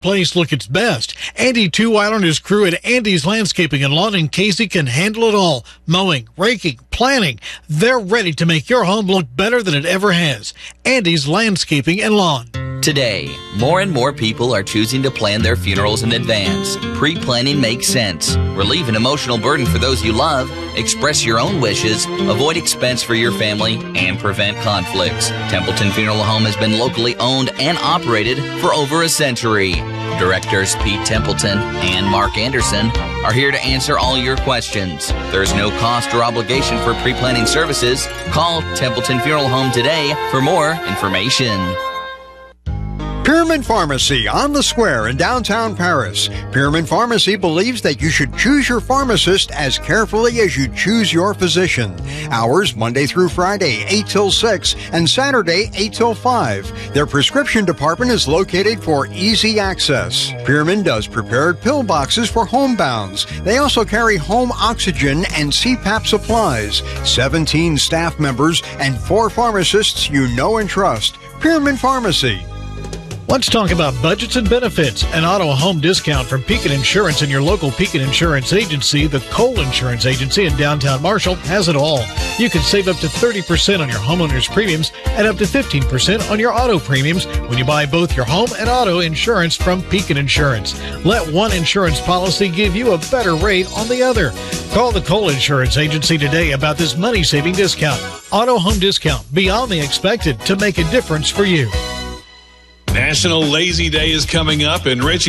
place look its best. Andy Two-Whiler and his crew at Andy's Landscaping and Lawn in Casey can handle it all. Mowing, raking, planting. They're ready to make your home look better than it ever has. Andy's Landscaping and Lawn. Today, more and more people are choosing to plan their funerals in advance. Pre-planning makes sense. Relieve an emotional burden for those you love, express your own wishes, avoid expense for your family, and prevent conflicts. Templeton Funeral Home has been locally owned and operated for over a century. Directors Pete Templeton and Mark Anderson are here to answer all your questions. There's no cost or obligation for pre-planning services. Call Templeton Funeral Home today for more information. Pierman Pharmacy on the Square in downtown Paris. Pierman Pharmacy believes that you should choose your pharmacist as carefully as you choose your physician. Hours Monday through Friday, 8 till 6, and Saturday, 8 till 5. Their prescription department is located for easy access. Pierman does prepared pill boxes for homebounds. They also carry home oxygen and CPAP supplies. 17 staff members and 4 pharmacists you know and trust. Pierman Pharmacy. Let's talk about budgets and benefits. An auto home discount from Pekin Insurance and your local Pekin Insurance agency. The Cole Insurance Agency in downtown Marshall has it all. You can save up to 30% on your homeowner's premiums and up to 15% on your auto premiums when you buy both your home and auto insurance from Pekin Insurance. Let one insurance policy give you a better rate on the other. Call the Cole Insurance Agency today about this money-saving discount. Auto home discount beyond the expected to make a difference for you. National Lazy Day is coming up, and Richie